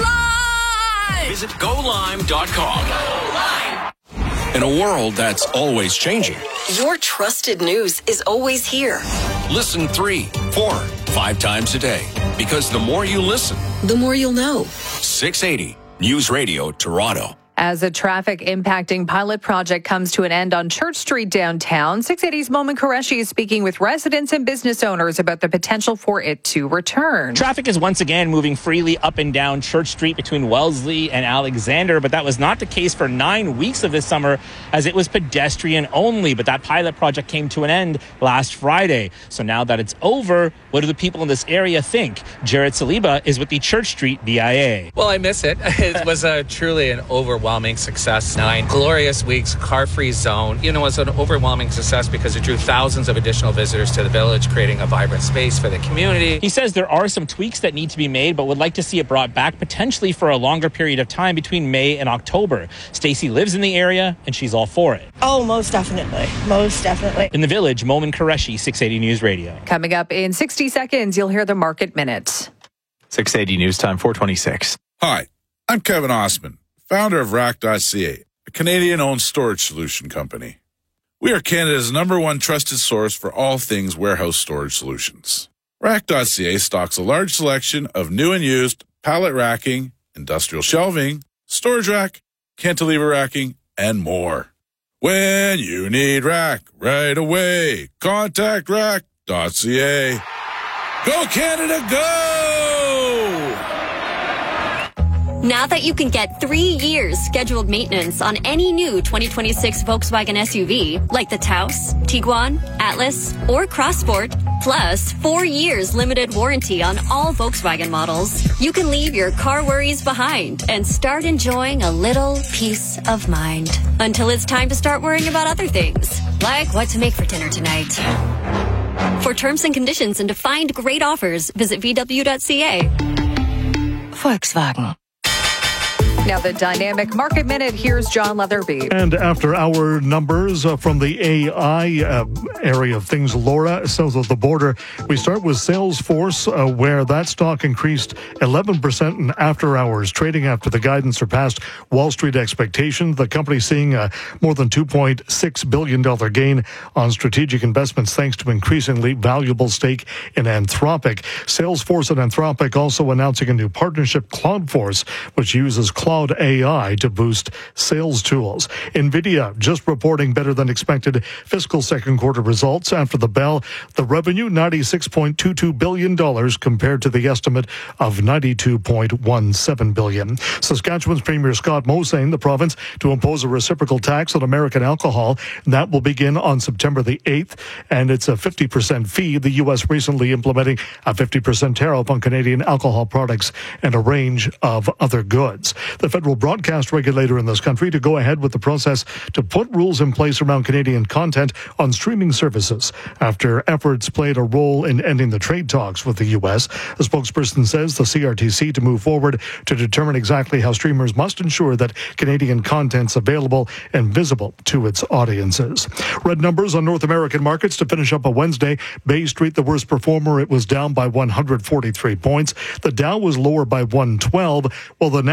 Lime! Visit GoLime.com. Go Lime! In a world that's always changing, Your trusted news is always here. listen 3, 4, 5 times a day. Because the more you listen, The more you'll know. 680 News Radio Toronto. As a traffic impacting pilot project comes to an end on Church Street downtown, 680's Momin Qureshi is speaking with residents and business owners about the potential for it to return. Traffic is once again moving freely up and down Church Street between Wellesley and Alexander, but that was not the case for 9 weeks of this summer as it was pedestrian only. But that pilot project came to an end last Friday. So now that it's over, what do the people in this area think? Jared Saliba is with the Church Street DIA. Well, I miss it. It was truly an overwhelming success. 9 glorious weeks, car-free zone. It was an overwhelming success because it drew thousands of additional visitors to the village, creating a vibrant space for the community. He says there are some tweaks that need to be made, but would like to see it brought back potentially for a longer period of time between May and October. Stacy lives in the area and she's all for it. Oh, most definitely. Most definitely. In the village, Momin Qureshi, 680 News Radio. Coming up in 60 seconds, you'll hear the Market Minute. 680 News Time, 426. Hi, I'm Kevin Osman, founder of Rack.ca, a Canadian-owned storage solution company. We are Canada's #1 trusted source for all things warehouse storage solutions. Rack.ca stocks a large selection of new and used pallet racking, industrial shelving, storage rack, cantilever racking, and more. When you need rack right away, contact Rack.ca. Go Canada, go! Now that you can get 3 years scheduled maintenance on any new 2026 Volkswagen SUV, like the Taos, Tiguan, Atlas, or Crossport, plus 4 years limited warranty on all Volkswagen models, you can leave your car worries behind and start enjoying a little peace of mind. Until it's time to start worrying about other things, like what to make for dinner tonight. For terms and conditions and to find great offers, visit VW.ca. Volkswagen. Now the Dynamic Market Minute. Here's John Leatherby. And after our numbers from the AI area of things, Laura, south of the border, we start with Salesforce, where that stock increased 11% in after hours trading after the guidance surpassed Wall Street expectations. The company seeing a more than $2.6 billion gain on strategic investments thanks to increasingly valuable stake in Anthropic. Salesforce and Anthropic also announcing a new partnership, Cloudforce, which uses Cloud AI to boost sales tools. NVIDIA just reporting better than expected fiscal second quarter results after the bell. The revenue, $96.22 billion compared to the estimate of $92.17 billion. Saskatchewan's Premier Scott Moe saying the province to impose a reciprocal tax on American alcohol. That will begin on September the 8th, and it's a 50% fee. The U.S. recently implementing a 50% tariff on Canadian alcohol products and a range of other goods. The federal broadcast regulator in this country to go ahead with the process to put rules in place around Canadian content on streaming services after efforts played a role in ending the trade talks with the U.S. A spokesperson says the CRTC to move forward to determine exactly how streamers must ensure that Canadian content's available and visible to its audiences. Red numbers on North American markets to finish up a Wednesday. Bay Street, the worst performer, it was down by 143 points. The Dow was lower by 112, while the NASDAQ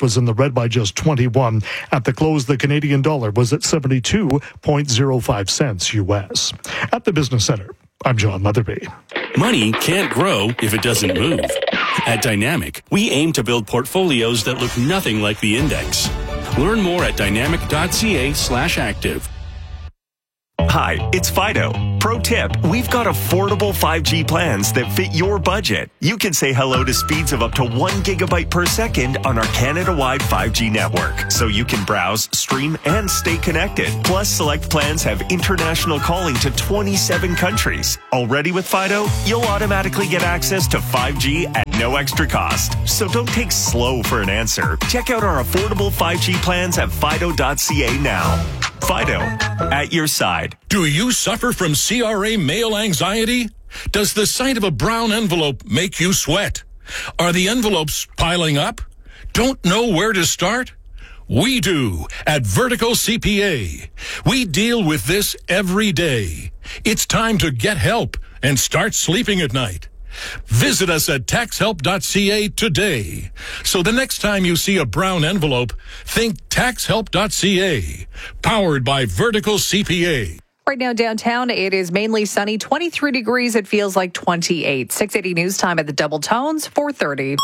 was in the red by just 21. At the close, the Canadian dollar was at 72.05 cents U.S. At the Business Center, I'm John Motherby. Money can't grow if it doesn't move. At Dynamic, we aim to build portfolios that look nothing like the index. Learn more at dynamic.ca/active. Hi, it's Fido. Pro tip, we've got affordable 5G plans that fit your budget. You can say hello to speeds of up to 1 gigabyte per second on our Canada-wide 5G network, so you can browse, stream, and stay connected. Plus, select plans have international calling to 27 countries. Already with Fido, you'll automatically get access to 5G at no extra cost. So don't take slow for an answer. Check out our affordable 5G plans at fido.ca now. Fido, at your side. Do you suffer from CRA mail anxiety? Does the sight of a brown envelope make you sweat? Are the envelopes piling up? Don't know where to start? We do at Vertical CPA. We deal with this every day. It's time to get help and start sleeping at night. Visit us at taxhelp.ca today. So the next time you see a brown envelope, think taxhelp.ca. Powered by Vertical CPA. Right now downtown, it is mainly sunny, 23 degrees. It feels like 28. 680 news time at the Double Tones, 4:30.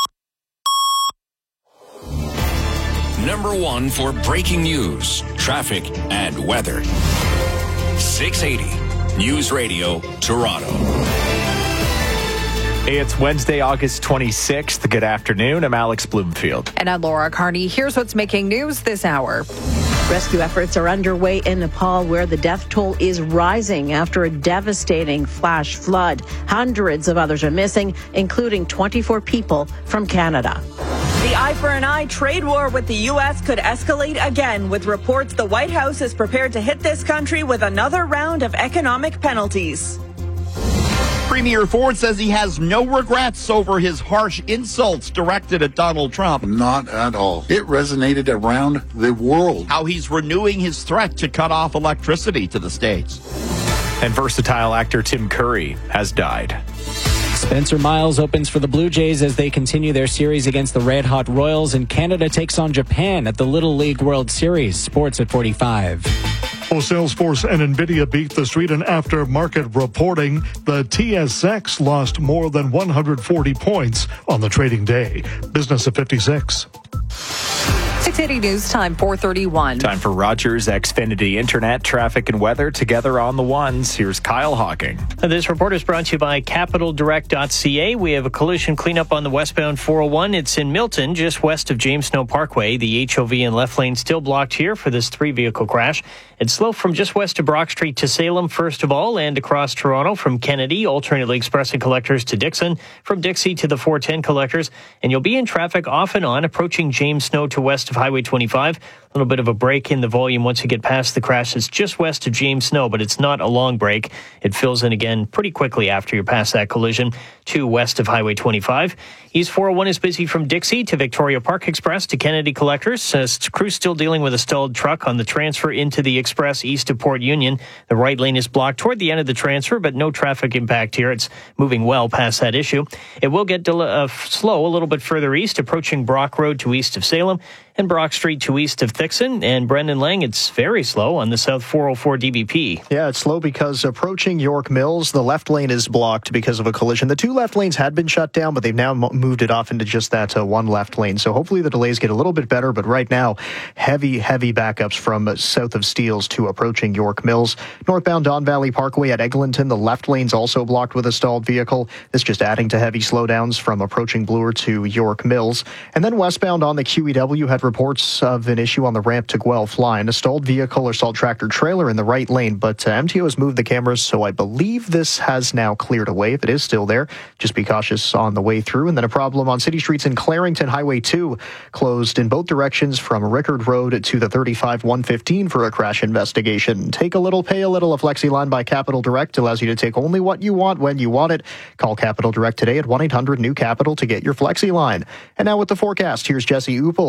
Number one for breaking news, traffic, and weather. 680 News Radio, Toronto. It's Wednesday, August 26th. Good afternoon. I'm Alex Bloomfield. And I'm Laura Carney. Here's what's making news this hour. Rescue efforts are underway in Nepal, where the death toll is rising after a devastating flash flood. Hundreds of others are missing, including 24 people from Canada. The eye for an eye trade war with the U.S. could escalate again, with reports the White House is prepared to hit this country with another round of economic penalties. Premier Ford says he has no regrets over his harsh insults directed at Donald Trump. Not at all. It resonated around the world. How he's renewing his threat to cut off electricity to the states. And versatile actor Tim Curry has died. Spencer Miles opens for the Blue Jays as they continue their series against the Red Hot Royals, and Canada takes on Japan at the Little League World Series. Sports at 45. Salesforce and NVIDIA beat the street in after-market reporting. The TSX lost more than 140 points on the trading day. Business at 56. 680 news time, 4:31. Time for Rogers Xfinity Internet, traffic and weather together on the ones. Here's Kyle Hawking. This report is brought to you by CapitalDirect.ca. We have a collision cleanup on the westbound 401. It's in Milton, just west of James Snow Parkway. The HOV and left lane still blocked here for this 3-vehicle crash. It's slow from just west of Brock Street to Salem, first of all, and across Toronto from Kennedy, alternately expressing collectors to Dixon, from Dixie to the 410 collectors. And you'll be in traffic off and on, approaching James Snow to west of Highway 25. A little bit of a break in the volume once you get past the crash. It's just west of James Snow, but it's not a long break. It fills in again pretty quickly after you're past that collision to west of Highway 25. East 401 is busy from Dixie to Victoria Park Express to Kennedy collectors. Crews still dealing with a stalled truck on the transfer into the Express east of Port Union. The right lane is blocked toward the end of the transfer, but no traffic impact here. It's moving well past that issue. It will get slow a little bit further east, approaching Brock Road to east of Salem and Brock Street to east of Thixon. And Brendan Lang, it's very slow on the South 404 DBP. Yeah, it's slow because approaching York Mills, the left lane is blocked because of a collision. The two left lanes had been shut down, but they've now moved it off into just that one left lane. So hopefully the delays get a little bit better, but right now, heavy backups from south of Steeles to approaching York Mills. Northbound Don Valley Parkway at Eglinton, the left lane's also blocked with a stalled vehicle. This just adding to heavy slowdowns from approaching Bloor to York Mills. And then westbound on the QEW had reports of an issue on the ramp to Guelph Line. A stalled vehicle or stalled tractor trailer in the right lane, but MTO has moved the cameras, so I believe this has now cleared away. If it is still there, just be cautious on the way through. And then a problem on city streets in Clarington. Highway 2 closed in both directions from Rickard Road to the 35-115 for a crash investigation. Take a little, pay a little. A Flexi line by Capital Direct allows you to take only what you want when you want it. Call Capital Direct today at 1-800-NEW-CAPITAL to get your Flexi line. And now with the forecast, here's Jesse Uppel.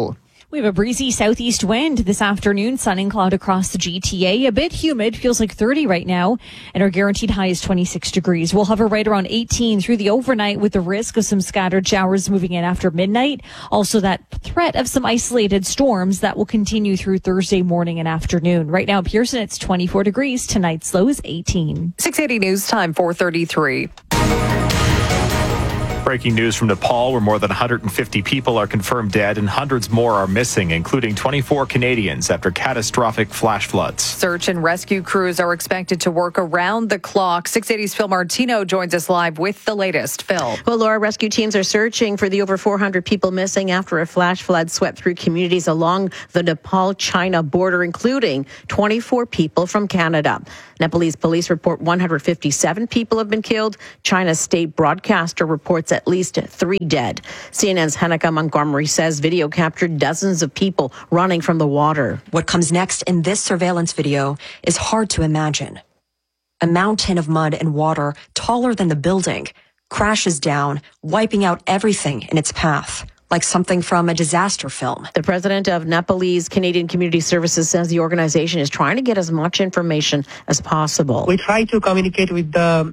We have a breezy southeast wind this afternoon, sun and cloud across the GTA. A bit humid, feels like 30 right now, and our guaranteed high is 26 degrees. We'll hover right around 18 through the overnight with the risk of some scattered showers moving in after midnight. Also that threat of some isolated storms that will continue through Thursday morning and afternoon. Right now in Pearson, it's 24 degrees. Tonight's low is 18. 680 News Time, 4:33. Breaking news from Nepal, where more than 150 people are confirmed dead and hundreds more are missing, including 24 Canadians after catastrophic flash floods. Search and rescue crews are expected to work around the clock. 680's Phil Martino joins us live with the latest. Phil. Well, Laura, rescue teams are searching for the over 400 people missing after a flash flood swept through communities along the Nepal-China border, including 24 people from Canada. Nepalese police report 157 people have been killed. China's state broadcaster reports at least 3 dead. CNN's Hanneke Montgomery says video captured dozens of people running from the water. What comes next in this surveillance video is hard to imagine. A mountain of mud and water taller than the building crashes down, wiping out everything in its path, like something from a disaster film. The president of Nepalese Canadian Community Services says the organization is trying to get as much information as possible. We try to communicate with the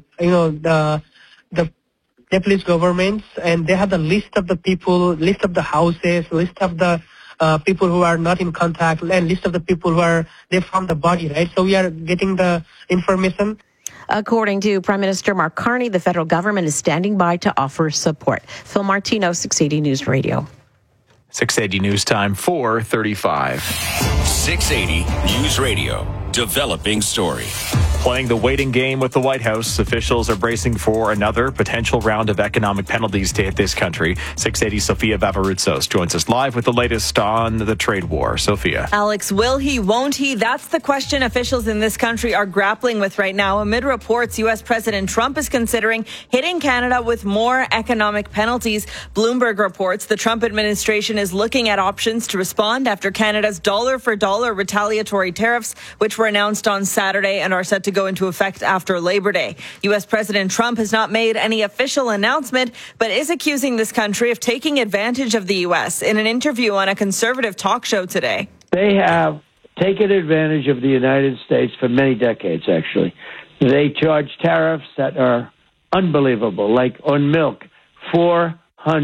Nepalese governments, and they have the list of the people, list of the houses, list of the people who are not in contact, and list of the people who they found the body, right? So we are getting the information. According to Prime Minister Mark Carney, the federal government is standing by to offer support. Phil Martino, 680 News Radio. 680 News Time, 4:35. 680 News Radio. Developing story. Playing the waiting game with the White House, officials are bracing for another potential round of economic penalties to hit this country. 680 Sofia Vavarutsos joins us live with the latest on the trade war. Sofia. Alex, will he, won't he? That's the question officials in this country are grappling with right now. Amid reports, U.S. President Trump is considering hitting Canada with more economic penalties. Bloomberg reports the Trump administration is looking at options to respond after Canada's dollar-for-dollar retaliatory tariffs, which were announced on Saturday and are set to go into effect after Labor Day. U.S. President Trump has not made any official announcement, but is accusing this country of taking advantage of the U.S. in an interview on a conservative talk show today. They have taken advantage of the United States for many decades, actually. They charge tariffs that are unbelievable, like on milk, 400%,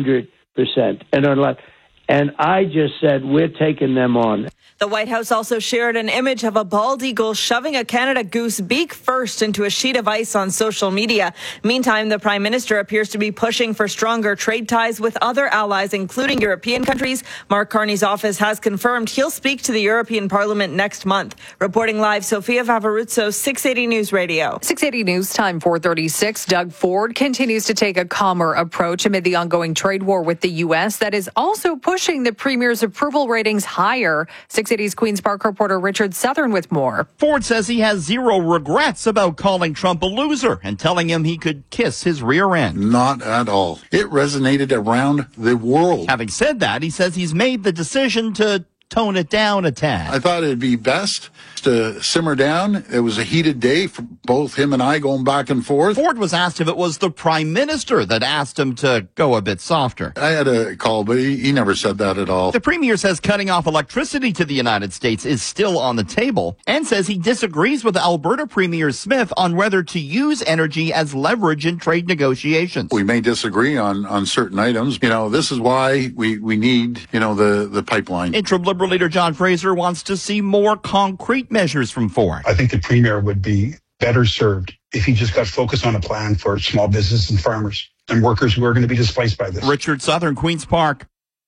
and on life. And I just said, we're taking them on. The White House also shared an image of a bald eagle shoving a Canada goose beak first into a sheet of ice on social media. Meantime, the Prime Minister appears to be pushing for stronger trade ties with other allies, including European countries. Mark Carney's office has confirmed he'll speak to the European Parliament next month. Reporting live, Sofia Vavarutsos, 680 News Radio. 680 News Time, 4:36. Doug Ford continues to take a calmer approach amid the ongoing trade war with the U.S. that is also pushing the Premier's approval ratings higher. 680's Queen's Park reporter Richard Southern with more. Ford says he has zero regrets about calling Trump a loser and telling him he could kiss his rear end. Not at all. It resonated around the world. Having said that, he says he's made the decision to tone it down a tad. I thought it'd be best to simmer down. It was a heated day for both him and I going back and forth. Ford was asked if it was the Prime Minister that asked him to go a bit softer. I had a call, but he never said that at all. The Premier says cutting off electricity to the United States is still on the table and says he disagrees with Alberta Premier Smith on whether to use energy as leverage in trade negotiations. We may disagree on certain items. This is why we need, the pipeline. Interim Liberal leader John Fraser wants to see more concrete measures from Ford. I think the Premier would be better served if he just got focused on a plan for small business and farmers and workers who are going to be displaced by this. Richard Southern, Queen's Park.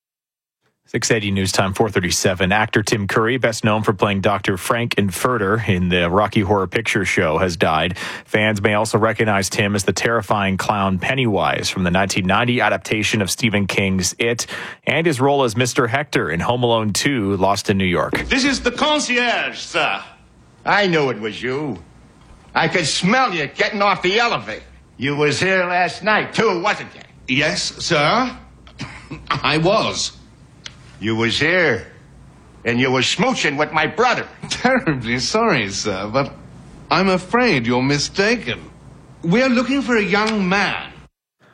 680 News Time, 4:37. Actor Tim Curry, best known for playing Dr. Frank-N-Furter in the Rocky Horror Picture Show, has died. Fans may also recognize Tim as the terrifying clown Pennywise from the 1990 adaptation of Stephen King's It, and his role as Mr. Hector in Home Alone 2, Lost in New York. This is the concierge, sir. I knew it was you. I could smell you getting off the elevator. You was here last night, too, wasn't you? Yes, sir. I was. You was here, and you was smooching with my brother. Terribly sorry, sir, but I'm afraid you're mistaken. We're looking for a young man.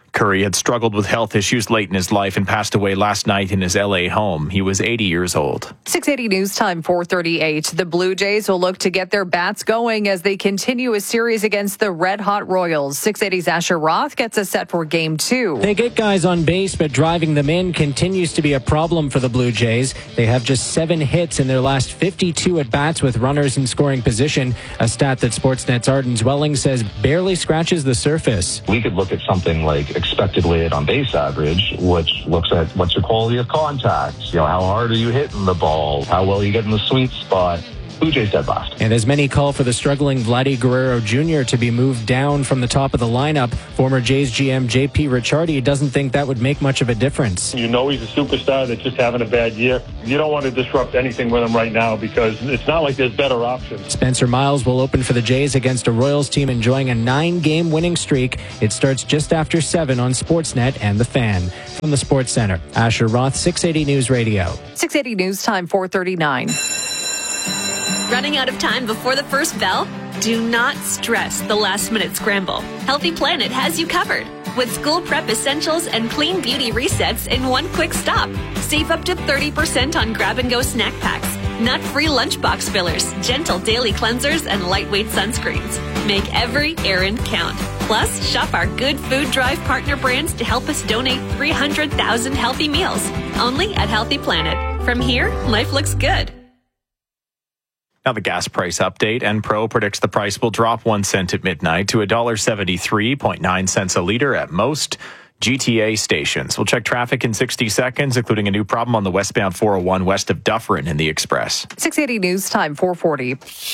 Curry had struggled with health issues late in his life and passed away last night in his LA home. He was 80 years old. 680 News Time, 4:38. The Blue Jays will look to get their bats going as they continue a series against the Red Hot Royals. 680's Asher Roth gets us set for Game 2. They get guys on base, but driving them in continues to be a problem for the Blue Jays. They have just 7 hits in their last 52 at-bats with runners in scoring position, a stat that Sportsnet's Arden Zwelling says barely scratches the surface. We could look at something like expected weighted on base average, which looks at what's your quality of contact, how hard are you hitting the ball, how well you get in the sweet spot. Blue Jays dead last. And as many call for the struggling Vladdy Guerrero Jr. to be moved down from the top of the lineup, former Jays GM J.P. Ricciardi doesn't think that would make much of a difference. He's a superstar that's just having a bad year. You don't want to disrupt anything with him right now because it's not like there's better options. Spencer Miles will open for the Jays against a Royals team enjoying a 9-game winning streak. It starts just after 7 on Sportsnet and The Fan. From the Sports Center, Asher Roth, 680 News Radio. 680 News Time, 4:39. Running out of time before the first bell? Do not stress the last-minute scramble. Healthy Planet has you covered with school prep essentials and clean beauty resets in one quick stop. Save up to 30% on grab-and-go snack packs, nut-free lunchbox fillers, gentle daily cleansers, and lightweight sunscreens. Make every errand count. Plus, shop our Good Food Drive partner brands to help us donate 300,000 healthy meals. Only at Healthy Planet. From here, life looks good. Now the gas price update. Enpro predicts the price will drop 1 cent at midnight to $1.73.9 a liter at most GTA stations. We'll check traffic in 60 seconds, including a new problem on the westbound 401 west of Dufferin in the Express. 680 News Time, 4:40.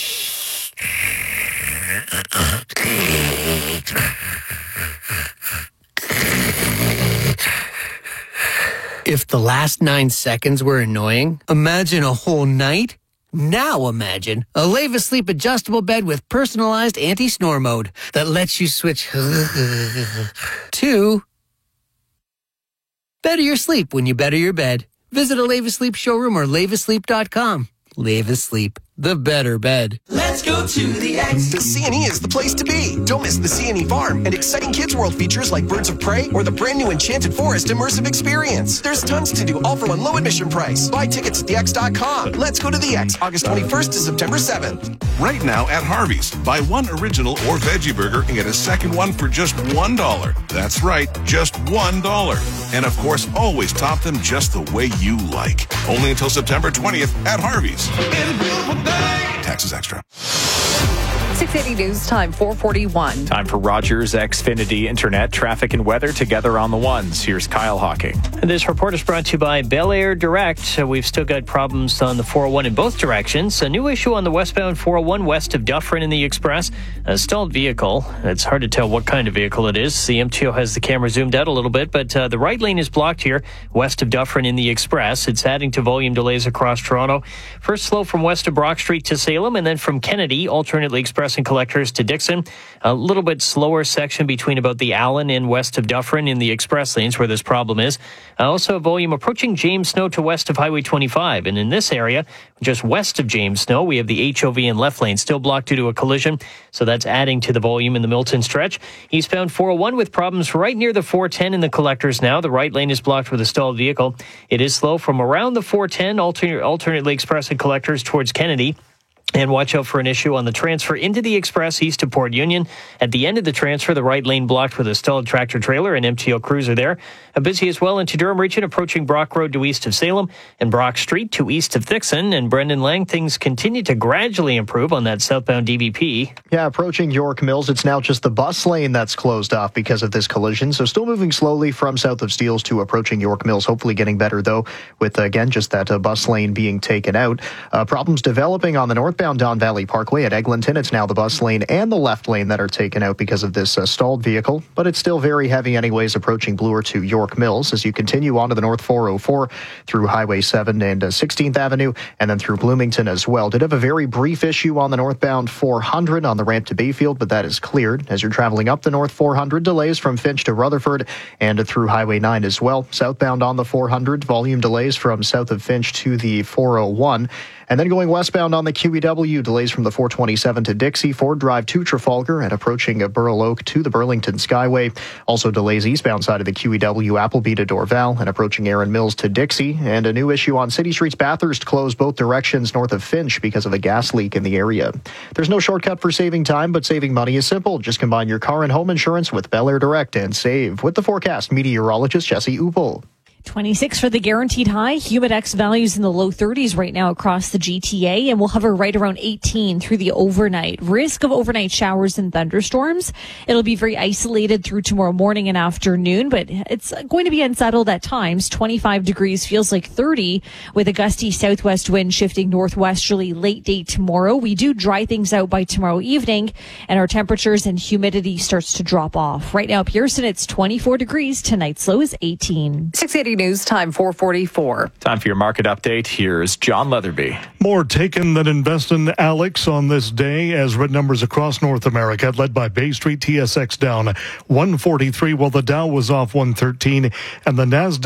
If the last 9 seconds were annoying, imagine a whole night. Now imagine a Leva Sleep adjustable bed with personalized anti-snore mode that lets you switch to better your sleep when you better your bed. Visit a Leva Sleep showroom or levasleep.com. Leva Sleep, the better bed. Let's go to the X. The C&E is the place to be. Don't miss the C&E Farm and exciting Kids World features like Birds of Prey or the brand new Enchanted Forest immersive experience. There's tons to do, all for one low admission price. Buy tickets at thex.com. Let's go to the X, August 21st to September 7th. Right now at Harvey's, buy one original or veggie burger and get a second one for just $1. That's right, just $1. And of course, always top them just the way you like. Only until September 20th at Harvey's. Taxes extra. 680 News Time, 4:41. Time for Rogers Xfinity Internet, traffic and weather together on the ones. Here's Kyle Hawking. And this report is brought to you by Bel Air Direct. We've still got problems on the 401 in both directions. A new issue on the westbound 401 west of Dufferin in the Express. A stalled vehicle. It's hard to tell what kind of vehicle it is. The MTO has the camera zoomed out a little bit, but the right lane is blocked here west of Dufferin in the Express. It's adding to volume delays across Toronto. First slow from west of Brock Street to Salem, and then from Kennedy, alternately expressing collectors to Dixon. A little bit slower section between about the Allen and west of Dufferin in the express lanes where this problem is. Also volume approaching James Snow to west of Highway 25. And in this area, just west of James Snow, we have the HOV and left lane still blocked due to a collision. So that's adding to the volume in the Milton stretch. Eastbound 401 with problems right near the 410 in the collectors now. The right lane is blocked with a stalled vehicle. It is slow from around the 410, alternately expressing collectors towards Kennedy. And watch out for an issue on the transfer into the Express east of Port Union. At the end of the transfer, the right lane blocked with a stalled tractor trailer and MTO cruiser there. Busy as well into Durham region, approaching Brock Road to east of Salem and Brock Street to east of Dixon. And Brendan Lang, things continue to gradually improve on that southbound DVP. Yeah, approaching York Mills, it's now just the bus lane that's closed off because of this collision. So still moving slowly from south of Steeles to approaching York Mills. Hopefully getting better, though, with, again, just that bus lane being taken out. Problems developing on the northbound Don Valley Parkway at Eglinton. It's now the bus lane and the left lane that are taken out because of this stalled vehicle, but it's still very heavy anyways approaching Bloor to York Mills as you continue onto the North 404 through Highway 7 and 16th Avenue and then through Bloomington as well. Did have a very brief issue on the northbound 400 on the ramp to Bayfield, but that is cleared. As you're traveling up the North 400, delays from Finch to Rutherford and through Highway 9 as well. Southbound on the 400, volume delays from south of Finch to the 401. And then going westbound on the QEW, delays from the 427 to Dixie, Ford Drive to Trafalgar, and approaching Burl Oak to the Burlington Skyway. Also delays eastbound side of the QEW, Appleby to Dorval, and approaching Erin Mills to Dixie. And a new issue on City Streets, Bathurst closed both directions north of Finch because of a gas leak in the area. There's no shortcut for saving time, but saving money is simple. Just combine your car and home insurance with Bel Air Direct and save. With the forecast, meteorologist Jesse Upel. 26 for the guaranteed high. Humidex values in the low 30s right now across the GTA, and we'll hover right around 18 through the overnight. Risk of overnight showers and thunderstorms. It'll be very isolated through tomorrow morning and afternoon, but it's going to be unsettled at times. 25 degrees feels like 30 with a gusty southwest wind shifting northwesterly late day tomorrow. We do dry things out by tomorrow evening, and our temperatures and humidity starts to drop off. Right now, Pearson, it's 24 degrees. Tonight's low is 18. 680 News Time 4:44. Time for your market update. Here's John Leatherby. More taken than invest in Alex on this day as red numbers across North America, led by Bay Street. TSX down 143, while the Dow was off 113, and the Nasdaq